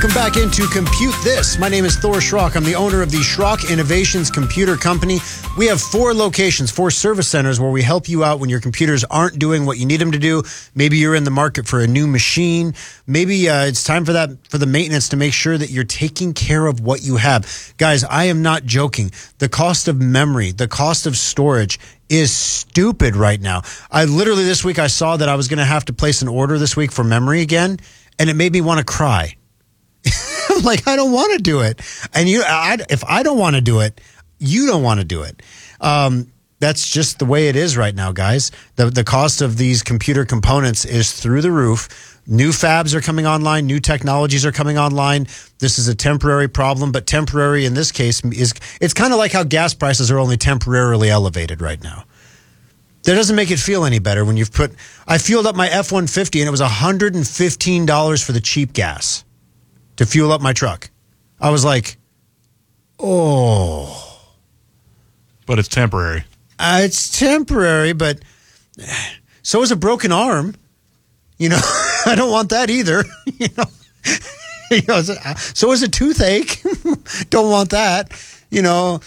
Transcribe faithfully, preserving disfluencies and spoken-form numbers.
Welcome back into Compute This. My name is Thor Schrock. I'm the owner of the Schrock Innovations Computer Company. We have four locations, four service centers where we help you out when your computers aren't doing what you need them to do. Maybe you're in the market for a new machine. Maybe uh, it's time for that for the maintenance to make sure that you're taking care of what you have. Guys, I am not joking. The cost of memory, the cost of storage is stupid right now. I literally this week I saw that I was going to have to place an order this week for memory again, and it made me want to cry. I'm like, I don't want to do it. And you, I, if I don't want to do it, you don't want to do it. Um, that's just the way it is right now, guys. The, the cost of these computer components is through the roof. New fabs are coming online. New technologies are coming online. This is a temporary problem, but temporary in this case is, it's kind of like how gas prices are only temporarily elevated right now. That doesn't make it feel any better when you've put, I fueled up my F one fifty and it was one hundred fifteen dollars for the cheap gas to fuel up my truck. I was like, oh. But it's temporary. Uh, it's temporary, but so is a broken arm. You know, I don't want that either. You know, you know so is a toothache. Don't want that. You know,